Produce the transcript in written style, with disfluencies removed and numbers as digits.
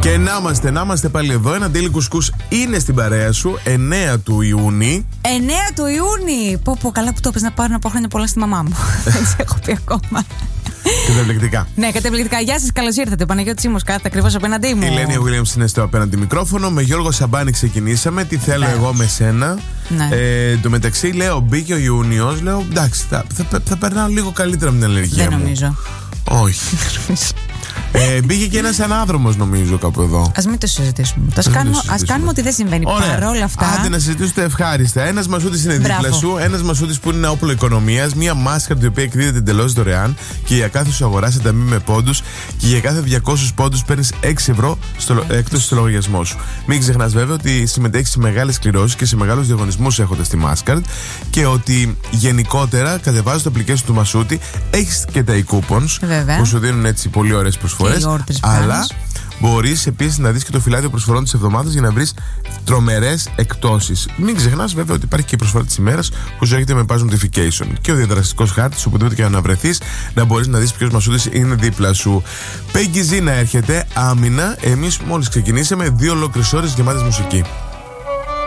Και να είμαστε πάλι εδώ. Ένα Daily Couscous είναι στην παρέα σου 9 του Ιούνιου. 9 του Ιούνιου! Πω, καλά που το έπαιζε, να πάρω να πω χρόνια πολλά στη μαμά μου. Δεν σε έχω πει ακόμα. Καταπληκτικά. Ναι, καταπληκτικά. Γεια σας, καλώς ήρθατε. Παναγιώτη Τσίμος, κάθεται ακριβώς απέναντί μου. Η Λένια Williams είναι στο απέναντι μικρόφωνο. Με Γιώργο Σαμπάνη ξεκινήσαμε. Τι θέλω εγώ με σένα. Ναι. Το μεταξύ λέω, μπήκε ο Ιούνιος. Λέω, εντάξει, θα περνάω λίγο καλύτερα με την αλλεργία μου. Δεν νομίζω. Όχι. Μπήκε και ένας ανάδρομος, νομίζω, κάπου εδώ. Ας μην το συζητήσουμε. Ας κάνουμε ότι δεν συμβαίνει. Παρόλα αυτά. Άντε να συζητήσετε ευχάριστα. Ένας μασούτης είναι δίπλα σου. Ένας μασούτης που είναι ένα όπλο οικονομίας. Μία μάσκα η οποία εκδίδεται εντελώς δωρεάν. Και για κάθε σου αγορά σε ταμή με πόντους. Και για κάθε 200 πόντους παίρνεις 6 ευρώ έκπτωση στο λογαριασμό σου. Μην ξεχνάς βέβαια ότι συμμετέχεις σε μεγάλες κληρώσεις και σε μεγάλους διαγωνισμούς έχοντας τη Mastercard. Και ότι γενικότερα κατεβάζεις το application του μασούτη. Έχεις και τα e-coupons που σου δίνουν έτσι πολύ ωραίες προσφορές. Αλλά μπορείς επίσης να δεις και το φυλάδιο προσφορών της εβδομάδας για να βρεις τρομερές εκτόσεις. Μην ξεχνάς βέβαια ότι υπάρχει και η προσφορά της ημέρας που σου έρχεται με pass notification. Και ο διαδραστικός χάρτης, οπουδήποτε και να βρεθείς, να μπορείς να δεις ποιος μασούτης είναι δίπλα σου. Peggy Z να έρχεται, άμυνα. Εμείς μόλις ξεκινήσαμε 2 ολόκληρες ώρες γεμάτες μουσική.